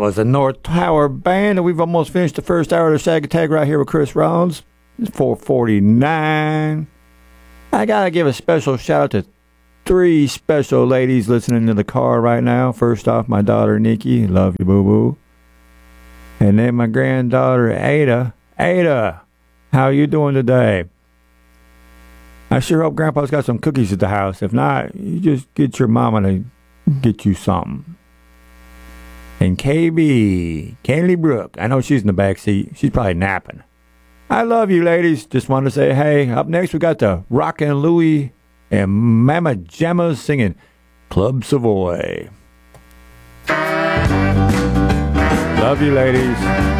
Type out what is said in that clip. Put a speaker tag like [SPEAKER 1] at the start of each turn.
[SPEAKER 1] was the North Tower Band, and we've almost finished the first hour of the Shag Attack right here with Chris Rollins. It's 4:49. I gotta give a special shout out to 3 special ladies listening to the car right now. First off, my daughter Nikki, love you, boo boo. And then my granddaughter Ada. Ada, how you doing today? I sure hope Grandpa's got some cookies at the house. If not, you just get your mama to get you something. And KB, Kaylee Brooke, I know she's in the back seat. She's probably napping. I love you, ladies. Just wanted to say, hey, up next we got the Rockin' Louie and Mama Jamma singing Club Savoy. Love you, ladies.